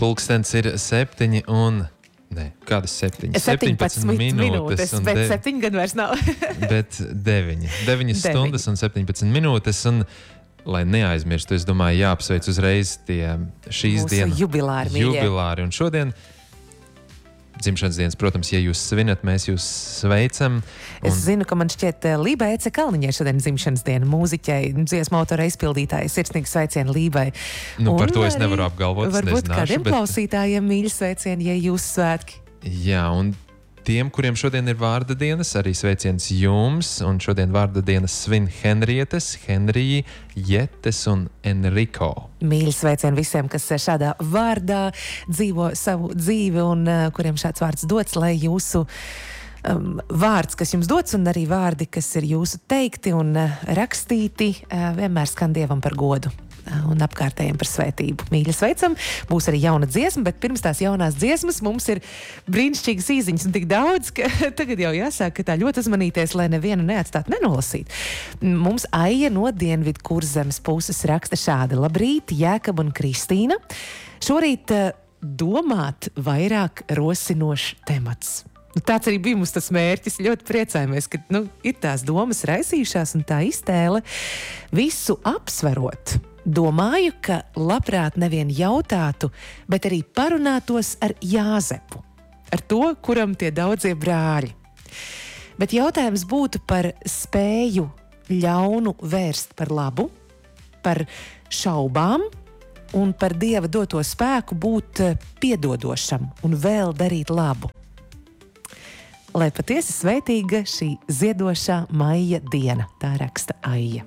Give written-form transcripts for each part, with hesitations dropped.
Pulkstens ir 7 un... Nē, kādas 7? 17 minūtes, un bet 7 gan vairs nav. Bet 9 stundas un 17 minūtes. Un, lai neaizmirstu, es domāju, jāapsveic uzreiz tie šīs Mūsu dienas jubilāri. Un šodien dzimšanas dienas, protams, ja jūs svinat, mēs jūs sveicam. Es zinu, ka man šķiet Lībai Ece Kalniņai šodien dzimšanas diena, mūziķei, dziesmu autora izpildītāja, sirsnīgi sveicieni Lībai. Nu, par to es nevaru apgalvot. Varbūt kādiem klausītājiem mīļi sveicieni, ja jūs svētki. Jā, un tiem, kuriem šodien ir vārda dienas, arī sveiciens jums. Un šodien vārda dienas svin Henrietes, Henrija, Jetes un Enrico. Mīļi sveicieni visiem, kas šādā vārdā dzīvo savu dzīvi un kuriem šāds vārds dots, lai jūsu vārds, kas jums dots, un arī vārdi, kas ir jūsu teikti un rakstīti, vienmēr skan Dievam par godu un apkārtējiem par svētību. Mīļi sveicam, būs arī jauna dziesma, bet pirms tās jaunās dziesmas mums ir brīnišķīgas īziņas un tik daudz, ka tagad jau jāsāk, ka tā ļoti uzmanīties, lai nevienu neatstāt nenolasīt. Mums Aija no Dienvidu Kurzemes puses raksta šādi: Labrīt, Jēkab un Kristīna. Šorīt domāt vairāk rosinošs temats. Tāds arī bija mums tas mērķis. Ļoti priecājamies, ka ir tās domas raisījušās un tā iztēle visu apsverot. Domāju, ka labprāt nevien jautātu, bet arī parunātos ar Jāzepu, ar to, kuram tie daudzie brāļi. Bet jautājums būtu par spēju ļaunu vērst par labu, par šaubām un par Dieva doto spēku būt piedodošam un vēl darīt labu. Lai patiesi svētīga šī ziedošā maija diena, tā raksta Aija.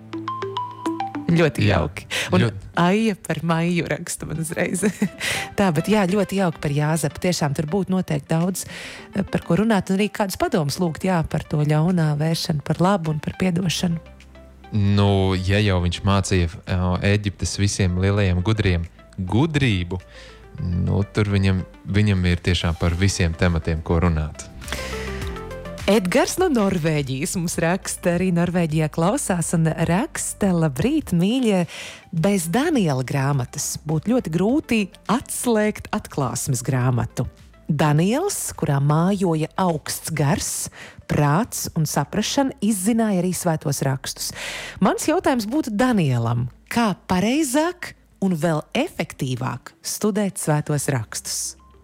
Ļoti jauki. Un Aija par maiju raksta man uzreiz. Tā, bet jā, ļoti jauki par Jāzepu. Tiešām tur būtu noteikti daudz, par ko runāt, un arī kādus padomus lūgt, par to ļaunā vēršanu par labu un par piedošanu. Nu, ja jau viņš mācīja Ēģiptes visiem lielajiem gudriem gudrību, tur viņam ir tiešām par visiem tematiem, ko runāt. Edgars no Norvēģijas mums raksta, arī Norvēģijā klausās un raksta: Labrīt, mīļie, bez Daniela grāmatas būtu ļoti grūti atslēgt atklāsmes grāmatu. Daniels, kurā mājoja augsts gars, prāts un saprašana, izzināja arī svētos rakstus. Mans jautājums būtu Danielam: kā pareizāk un vēl efektīvāk studēt svētos rakstus?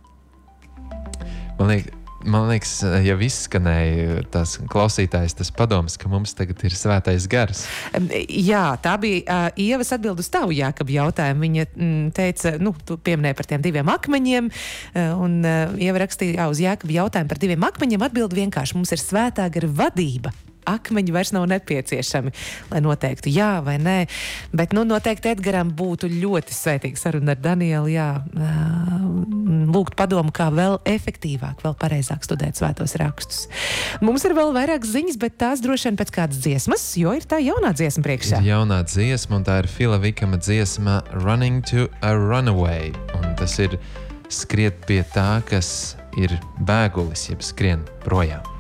Man liekas, jau izskanēja tas klausītājs, tas padoms, ka mums tagad ir svētais gars. Jā, tā bija Ievas atbild uz tavu, Jākab, jautājumu. Viņa teica, tu pieminēji par tiem 2 akmeņiem, un Ieva rakstīja uz Jākab jautājumu par 2 akmeņiem. Atbild vienkārši: mums ir svētā gara vadība. Akmeņi vairs nav nepieciešami, lai noteiktu jā vai nē. Bet noteikti Edgaram būtu ļoti svētīga saruna ar Danielu, lūgt padomu, kā vēl efektīvāk, vēl pareizāk studēt svētos rakstus. Mums ir vēl vairāk ziņas, bet tās droši vien pēc kādas dziesmas, jo ir tā jaunā dziesma priekšā. Ir jaunā dziesma, un tā ir Fila Vikama dziesma Running to a Runaway. Un tas ir skriet pie tā, kas ir bēgulis, jeb skrien projām.